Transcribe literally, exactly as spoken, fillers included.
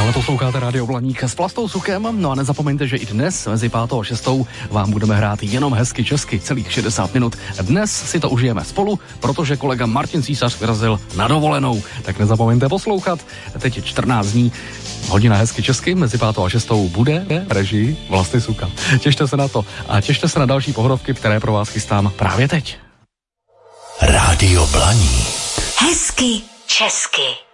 Stále posloucháte Rádio Blaník s Vlastou Sukem, no a nezapomeňte, že i dnes mezi pátou a šestou vám budeme hrát jenom hezky česky celých šedesát minut. Dnes si to užijeme spolu, protože kolega Martin Císař vyrazil na dovolenou, tak nezapomeňte poslouchat. Teď je čtrnáct dní, hodina hezky česky, mezi pátou a šestou bude režii Vlasty Suka. Těšte se na to a těšte se na další pohodovky, které pro vás chystám právě teď. Rádio Blaník. Hezky česky.